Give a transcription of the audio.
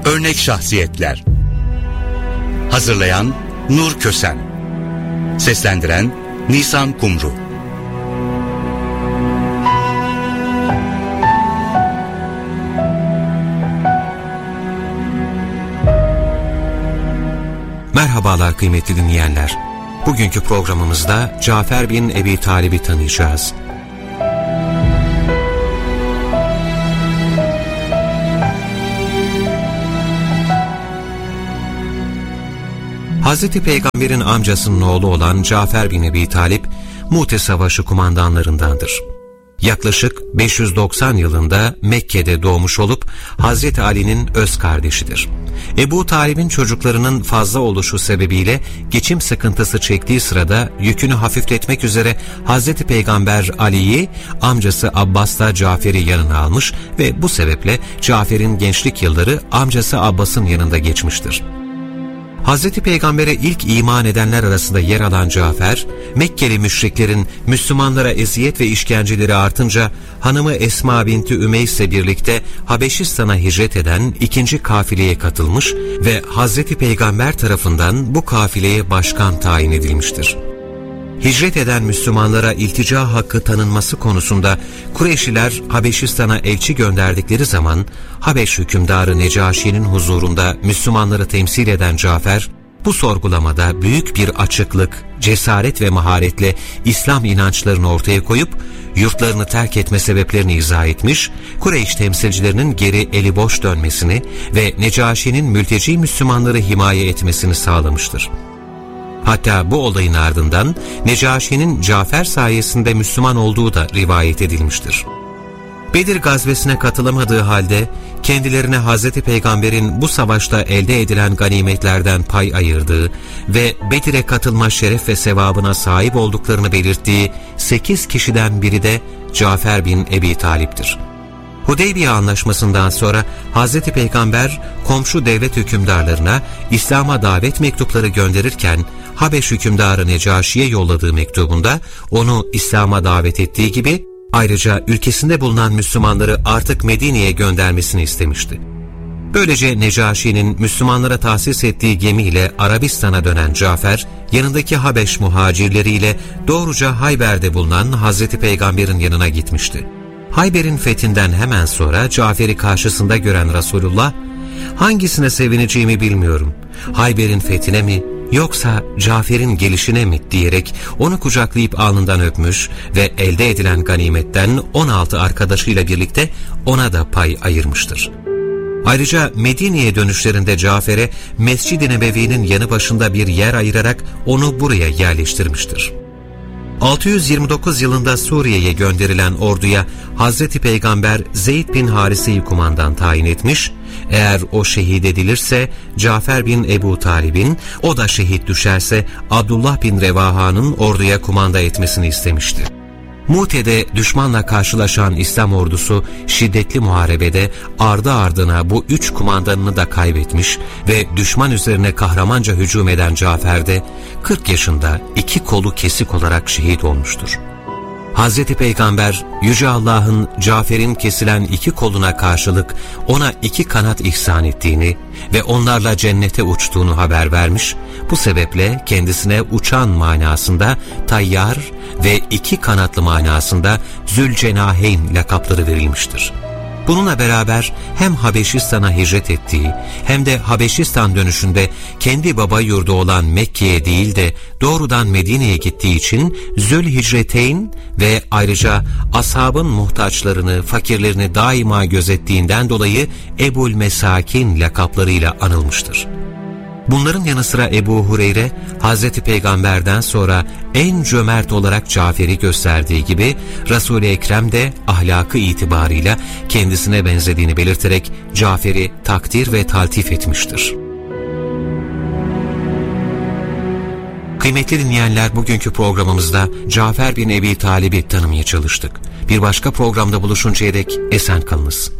Örnek şahsiyetler. Hazırlayan Nur Kösen. Seslendiren Nisan Kumru. Merhabalar kıymetli dinleyenler. Bugünkü programımızda Cafer bin Ebi Talib'i tanıyacağız. Hazreti Peygamber'in amcasının oğlu olan Cafer bin Ebi Talip, Mu'te Savaşı kumandanlarındandır. Yaklaşık 590 yılında Mekke'de doğmuş olup Hazreti Ali'nin öz kardeşidir. Ebu Talib'in çocuklarının fazla oluşu sebebiyle geçim sıkıntısı çektiği sırada yükünü hafifletmek üzere Hazreti Peygamber Ali'yi, amcası Abbas'la Cafer'i yanına almış ve bu sebeple Cafer'in gençlik yılları amcası Abbas'ın yanında geçmiştir. Hazreti Peygamber'e ilk iman edenler arasında yer alan Cafer, Mekkeli müşriklerin Müslümanlara eziyet ve işkenceleri artınca hanımı Esma binti Ümeys'le birlikte Habeşistan'a hicret eden ikinci kafileye katılmış ve Hazreti Peygamber tarafından bu kafileye başkan tayin edilmiştir. Hicret eden Müslümanlara iltica hakkı tanınması konusunda Kureyşliler Habeşistan'a elçi gönderdikleri zaman Habeş hükümdarı Necaşi'nin huzurunda Müslümanları temsil eden Cafer, bu sorgulamada büyük bir açıklık, cesaret ve maharetle İslam inançlarını ortaya koyup yurtlarını terk etme sebeplerini izah etmiş, Kureyş temsilcilerinin geri eli boş dönmesini ve Necaşi'nin mülteci Müslümanları himaye etmesini sağlamıştır. Hatta bu olayın ardından Necaşi'nin Cafer sayesinde Müslüman olduğu da rivayet edilmiştir. Bedir gazvesine katılamadığı halde kendilerine Hazreti Peygamber'in bu savaşta elde edilen ganimetlerden pay ayırdığı ve Bedir'e katılma şeref ve sevabına sahip olduklarını belirttiği 8 kişiden biri de Cafer bin Ebi Talip'tir. Hudeybiye Anlaşması'ndan sonra Hazreti Peygamber komşu devlet hükümdarlarına İslam'a davet mektupları gönderirken Habeş hükümdarı Necaşi'ye yolladığı mektubunda onu İslam'a davet ettiği gibi ayrıca ülkesinde bulunan Müslümanları artık Medine'ye göndermesini istemişti. Böylece Necaşi'nin Müslümanlara tahsis ettiği gemiyle Arabistan'a dönen Cafer, yanındaki Habeş muhacirleriyle doğruca Hayber'de bulunan Hazreti Peygamber'in yanına gitmişti. Hayber'in fethinden hemen sonra Cafer'i karşısında gören Resulullah, "Hangisine sevineceğimi bilmiyorum, Hayber'in fethine mi yoksa Cafer'in gelişine mi?" diyerek onu kucaklayıp alnından öpmüş ve elde edilen ganimetten 16 arkadaşıyla birlikte ona da pay ayırmıştır. Ayrıca Medine'ye dönüşlerinde Cafer'e Mescid-i Nebevi'nin yanı başında bir yer ayırarak onu buraya yerleştirmiştir. 629 yılında Suriye'ye gönderilen orduya Hazreti Peygamber Zeyd bin Harise'yi kumandan tayin etmiş, eğer o şehit edilirse Cafer bin Ebu Talib'in, o da şehit düşerse Abdullah bin Revaha'nın orduya kumanda etmesini istemişti. Mu'te'de düşmanla karşılaşan İslam ordusu şiddetli muharebede ardı ardına bu 3 kumandanını da kaybetmiş ve düşman üzerine kahramanca hücum eden Cafer de 40 yaşında 2 kolu kesik olarak şehit olmuştur. Hazreti Peygamber Yüce Allah'ın Cafer'in kesilen 2 koluna karşılık ona 2 kanat ihsan ettiğini ve onlarla cennete uçtuğunu haber vermiş, bu sebeple kendisine uçan manasında Tayyar ve 2 kanatlı manasında Zülcenaheyn lakapları verilmiştir. Bununla beraber hem Habeşistan'a hicret ettiği hem de Habeşistan dönüşünde kendi baba yurdu olan Mekke'ye değil de doğrudan Medine'ye gittiği için Zülhicreteyn ve ayrıca ashabın muhtaçlarını, fakirlerini daima gözettiğinden dolayı Ebul Mesakin lakaplarıyla anılmıştır. Bunların yanı sıra Ebu Hureyre, Hazreti Peygamber'den sonra en cömert olarak Cafer'i gösterdiği gibi Resul-i Ekrem de ahlakı itibarıyla kendisine benzediğini belirterek Cafer'i takdir ve taltif etmiştir. Kıymetli dinleyenler, bugünkü programımızda Cafer bin Ebi Talib'i tanımaya çalıştık. Bir başka programda buluşuncaya dek esen kalınız.